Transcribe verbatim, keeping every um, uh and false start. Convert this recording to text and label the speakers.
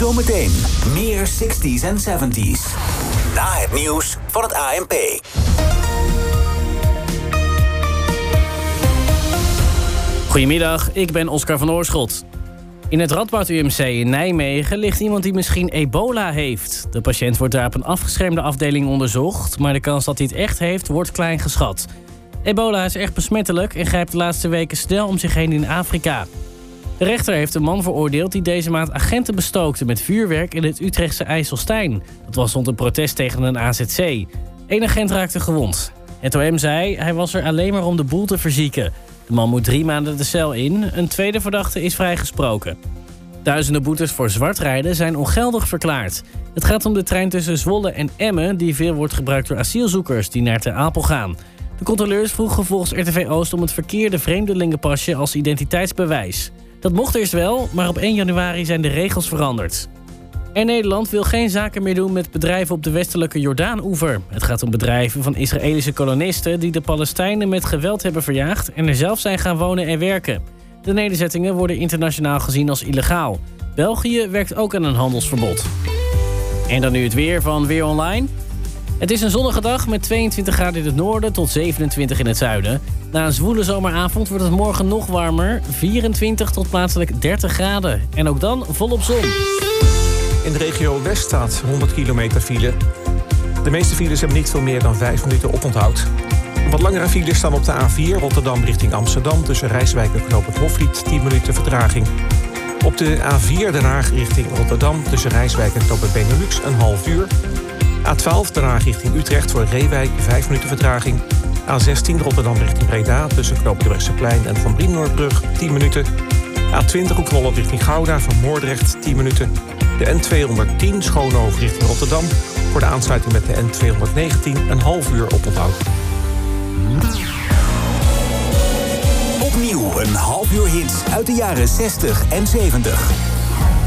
Speaker 1: Zometeen meer zestig's en zeventig's. Na het nieuws van het A N P.
Speaker 2: Goedemiddag, ik ben Oscar van Oorschot. In het Radboud U M C in Nijmegen ligt iemand die misschien ebola heeft. De patiënt wordt daar op een afgeschermde afdeling onderzocht, maar de kans dat hij het echt heeft wordt klein geschat. Ebola is echt besmettelijk en grijpt de laatste weken snel om zich heen in Afrika. De rechter heeft een man veroordeeld die deze maand agenten bestookte met vuurwerk in het Utrechtse IJsselstein. Dat was rond een protest tegen een A Z C. Eén agent raakte gewond. Het O M zei hij was er alleen maar om de boel te verzieken. De man moet drie maanden de cel in. Een tweede verdachte is vrijgesproken. Duizenden boetes voor zwartrijden zijn ongeldig verklaard. Het gaat om de trein tussen Zwolle en Emmen die veel wordt gebruikt door asielzoekers die naar Ter Apel gaan. De controleurs vroegen volgens R T V Oost om het verkeerde vreemdelingenpasje als identiteitsbewijs. Dat mocht eerst wel, maar op één januari zijn de regels veranderd. En Nederland wil geen zaken meer doen met bedrijven op de westelijke Jordaan-oever. Het gaat om bedrijven van Israëlische kolonisten die de Palestijnen met geweld hebben verjaagd en er zelf zijn gaan wonen en werken. De nederzettingen worden internationaal gezien als illegaal. België werkt ook aan een handelsverbod. En dan nu het weer van Weer Online. Het is een zonnige dag met tweeëntwintig graden in het noorden tot zevenentwintig in het zuiden. Na een zwoele zomeravond wordt het morgen nog warmer, vierentwintig tot plaatselijk dertig graden. En ook dan volop zon.
Speaker 3: In de regio West staat honderd kilometer file. De meeste files hebben niet veel meer dan vijf minuten oponthoud. Wat langere files staan op de A vier Rotterdam richting Amsterdam tussen Rijswijk en Knoop het Hofvliet, tien minuten vertraging. Op de A vier Den Haag richting Rotterdam tussen Rijswijk en Knoop het Benelux een half uur. A twaalf Den Haag richting Utrecht voor Reewijk, vijf minuten vertraging. A zestien Rotterdam richting Breda tussen Knoop het Brechtseplein en Van Brienoordbrug, tien minuten. A twintig Hoek van Holland richting Gouda van Moordrecht, tien minuten. De N tweehonderdtien Schoonhoven richting Rotterdam voor de aansluiting met de N tweehonderdnegentien een half uur oponthoud.
Speaker 1: Opnieuw een half uur hits uit de jaren zestig en zeventig.